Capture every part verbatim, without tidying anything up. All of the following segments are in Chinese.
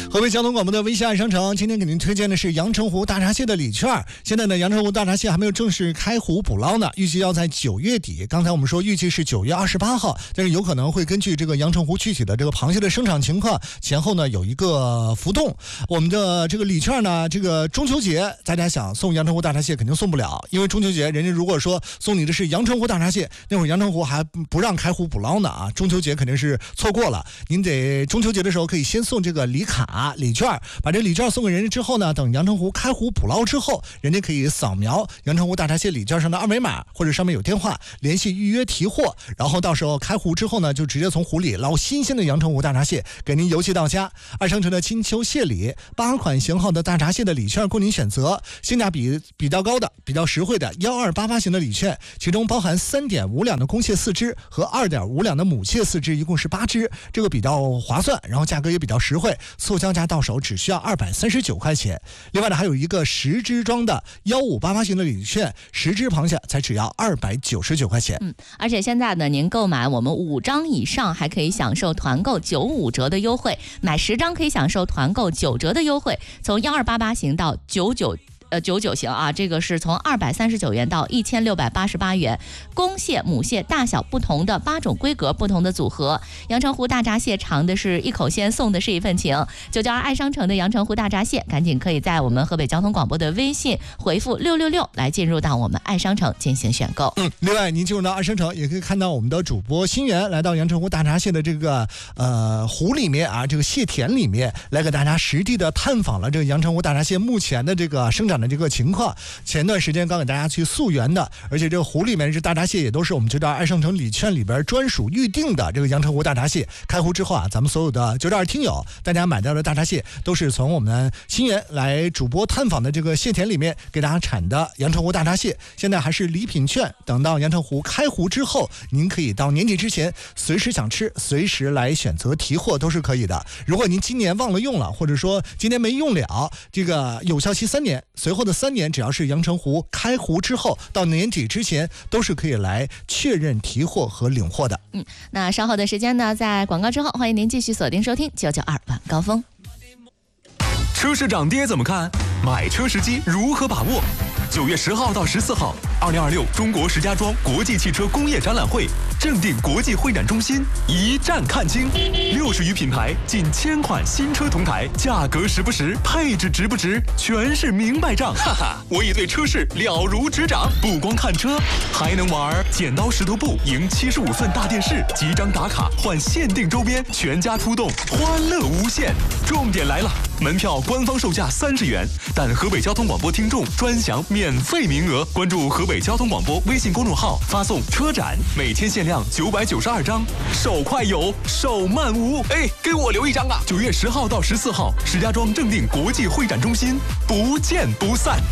河北交通广播的微信爱商城，今天给您推荐的是阳澄湖大闸蟹的礼券。现在呢，阳澄湖大闸蟹还没有正式开湖捕捞呢，预计要在九月底。刚才我们说预计是九月二十八号，但是有可能会根据这个阳澄湖具体的这个螃蟹的生长情况，前后呢有一个浮动。我们的这个礼券呢，这个中秋节大家想送阳澄湖大闸蟹肯定送不了，因为中秋节人家如果说送你的是阳澄湖大闸蟹，那会儿阳澄湖还不让开湖捕捞呢啊，中秋节肯定是错过了。您得中秋节的时候可以先送这个礼卡礼券，把这礼券送给人家之后呢，等阳澄湖开湖捕捞之后，人家可以扫描阳澄湖大闸蟹礼券上的二维码，或者上面有电话联系预约提货，然后到时候开湖之后呢，就直接从湖里捞新鲜的阳澄湖大闸蟹给您邮寄到家。爱商城的金秋蟹礼八款型号的大闸蟹的礼券供您选择，性价比比较高的比较实惠的一二八八型的礼券，其中包含三点五两的公蟹四只和二点五两的母蟹四只，一共是八只，这个比较划算，然后价格也比较实惠，促销价到手只需要二百三十九块钱。另外呢，还有一个十只装的一五八八型的礼券，十只螃蟹才只要二百九十九块钱。 嗯，而且现在呢，您购买我们五张以上，还可以享受团购九五折的优惠，买十张可以享受团购九折的优惠，从一二八八型到九九。呃，九九型啊，这个是从二百三十九元到一千六百八十八元，公蟹、母蟹大小不同的八种规格，不同的组合。阳澄湖大闸蟹尝的是一口鲜，送的是一份情。九九二爱商城的阳澄湖大闸蟹，赶紧可以在我们河北交通广播的微信回复六六六来进入到我们爱商城进行选购。 嗯，另外您进入到爱商城，也可以看到我们的主播新源来到阳澄湖大闸蟹的这个呃湖里面啊，这个蟹田里面来给大家实地的探访了这个阳澄湖大闸蟹目前的这个生长的这个情况。前段时间刚给大家去溯源的，而且这个湖里面这大闸蟹也都是我们九九二爱商城礼券里边专属预定的这个阳澄湖大闸蟹。开湖之后啊，咱们所有的九九二听友，大家买到的大闸蟹都是从我们新源来主播探访的这个蟹田里面给大家产的阳澄湖大闸蟹。现在还是礼品券，等到阳澄湖开湖之后，您可以到年底之前随时想吃随时来选择提货都是可以的。如果您今年忘了用了，或者说今年没用了，这个有效期三年，随后的三年只要是阳澄湖开湖之后到年底之前都是可以来确认提货和领货的。 嗯，那稍后的时间呢，在广告之后，欢迎您继续锁定收听九九二晚高峰。 车市涨跌怎么看？买车时机如何把握？九月十号到十四号，二零二六中国石家庄国际汽车工业展览会正定国际会展中心一站看清，六十余品牌，近千款新车同台，价格实不实，配置值不值，全是明白账。哈哈，我已对车市了如指掌，不光看车，还能玩剪刀石头布，赢七十五份大电视，几张打卡换限定周边，全家出动，欢乐无限。重点来了，门票官方售价三十元，但河北交通广播听众专享免费名额。关注河北交通广播微信公众号，发送车展，每天限量九百九十二张，手快有，手慢无。哎，给我留一张啊！九月十号到十四号，石家庄正定国际会展中心，不见不散。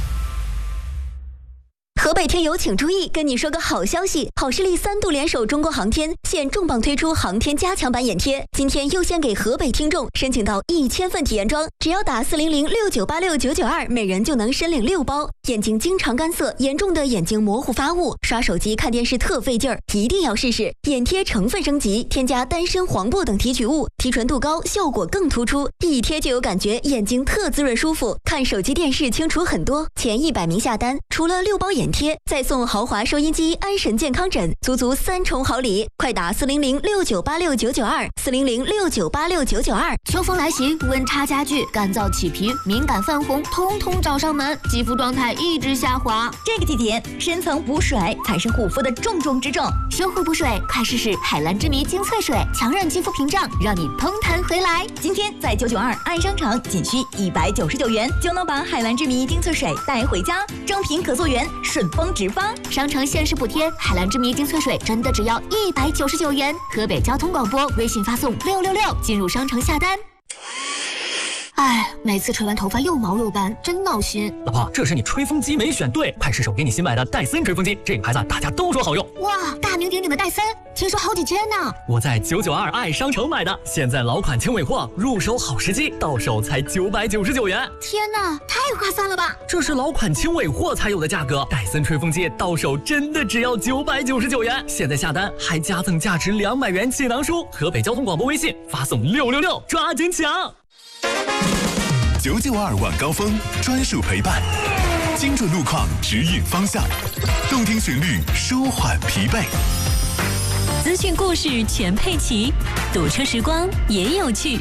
河北听友请注意，跟你说个好消息，好视力三度联手中国航天，现重磅推出航天加强版眼贴，今天优先给河北听众申请到一千份体验装，只要打四零零六九八六九九二，每人就能申领六包。眼睛经常干涩，严重的眼睛模糊发雾，刷手机看电视特费劲儿，一定要试试眼贴。成分升级，添加丹参、黄柏等提取物，提纯度高，效果更突出，一贴就有感觉，眼睛特滋润舒服，看手机电视清楚很多。前一百名下单，除了六包眼贴，再送豪华收音机、安神健康枕，足足三重好礼！快打四零零六九八六九九二，四零零六九八六九九二。 秋风来袭，温差加剧，干燥起皮、敏感泛红，通通找上门，肌肤状态一直下滑。 这个季节，深层补水才是护肤的重中之重。 修护补水，快试试海蓝之谜精粹水，强韧肌肤屏障，让你嘭弹回来。 今天在九九二爱商城，仅需一百九十九元就能把海蓝之谜精粹水带回家，正品可溯源，顺丰直发。 商城限时补贴，海蓝之谜精粹水真的只要一百九十九元。河北交通广播微信发送六六六进入商城下单。哎，每次吹完头发又毛又干，真闹心。 老婆，这是你吹风机没选对，快试手给你新买的戴森吹风机，这个牌子大家都说好用。 哇，大名鼎鼎的戴森，听说好几千呢。 我在九九二爱商城买的，现在老款轻尾货，入手好时机，到手才九百九十九元。 天哪，太划算了吧！ 这是老款轻尾货才有的价格，戴森吹风机到手真的只要九百九十九元。现在下单还加赠价值两百元气囊书。河北交通广播微信发送六六六，抓紧抢！ 九九二晚高峰专属陪伴，精准路况指引方向，动听旋律舒缓疲惫。 资讯故事全配齐，堵车时光也有趣。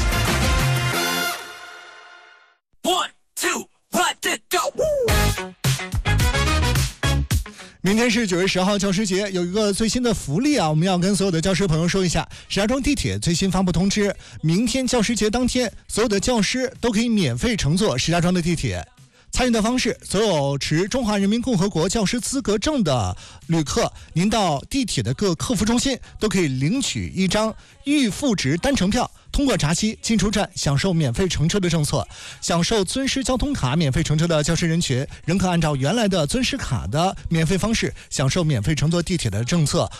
One two let it go。 明天是九月十号教师节，有一个最新的福利啊，我们要跟所有的教师朋友说一下。石家庄地铁最新发布通知，明天教师节当天，所有的教师都可以免费乘坐石家庄的地铁。参与的方式，所有持中华人民共和国教师资格证的旅客，您到地铁的各客服中心都可以领取一张预付值单程票，通过闸机进出站享受免费乘车的政策。享受尊师交通卡免费乘车的教师人群，仍可按照原来的尊师卡的免费方式享受免费乘坐地铁的政策，